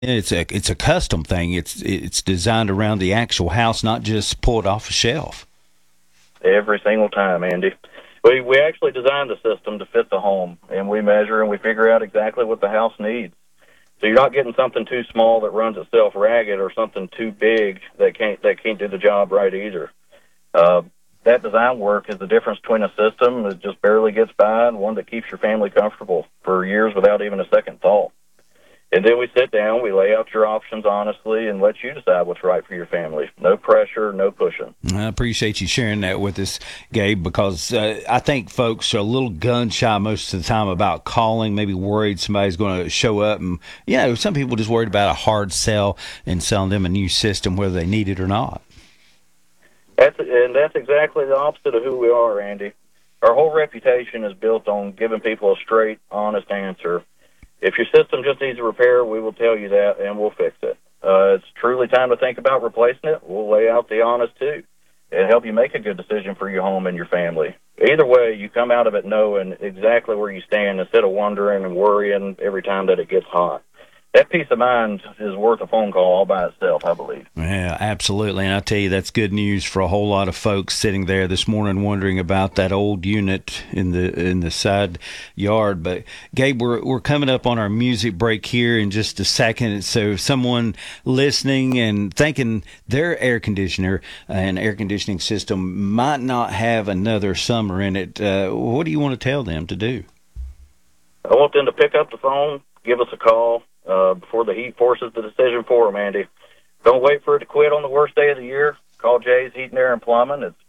It's a custom thing. It's designed around the actual house, not just pulled off a shelf. Every single time, Andy. We actually designed the system to fit the home, and we measure and we figure out exactly what the house needs. So you're not getting something too small that runs itself ragged, or something too big that can't do the job right either. Uh, that design work is the difference between a system that just barely gets by and one that keeps your family comfortable for years without even a second thought. And then we sit down, we lay out your options honestly, and let you decide what's right for your family. No pressure, no pushing. I appreciate you sharing that with us, Gabe, because I think folks are a little gun shy most of the time about calling, maybe worried somebody's going to show up. And, some people just worried about a hard sell and selling them a new system, whether they need it or not. That's exactly the opposite of who we are, Andy. Our whole reputation is built on giving people a straight, honest answer. If your system just needs a repair, we will tell you that, and we'll fix it. It's truly time to think about replacing it. We'll lay out the honest, too, and help you make a good decision for your home and your family. Either way, you come out of it knowing exactly where you stand instead of wondering and worrying every time that it gets hot. That peace of mind is worth a phone call all by itself, I believe. Yeah, absolutely. And I tell you, that's good news for a whole lot of folks sitting there this morning wondering about that old unit in the side yard. But Gabe, we're coming up on our music break here in just a second. So someone listening and thinking their air conditioner and air conditioning system might not have another summer in it, what do you want to tell them to do? I want them to pick up the phone, give us a call, before the heat forces the decision for them, Andy. Don't wait for it to quit on the worst day of the year. Call Jay's Heating, Air, and Plumbing. It's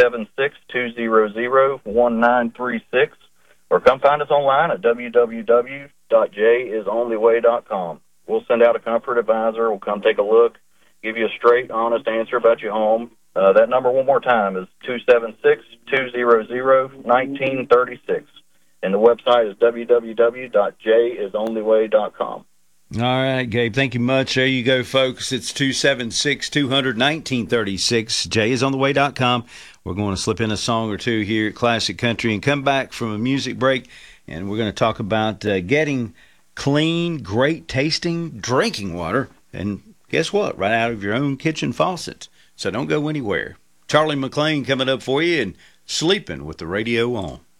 276-200-1936. Or come find us online at www.jayisonlyway.com. We'll send out a comfort advisor. We'll come take a look, give you a straight, honest answer about your home. That number one more time is 276-200-1936. And the website is www.jayisonlyway.com. All right, Gabe, thank you much. There you go, folks. It's 276-200-1936. JayIsOnTheWay.com. We're going to slip in a song or two here at Classic Country and come back from a music break, and we're going to talk about getting clean, great-tasting drinking water, and guess what? Right out of your own kitchen faucet. So don't go anywhere. Charlie McClain coming up for you and Sleeping with the Radio On.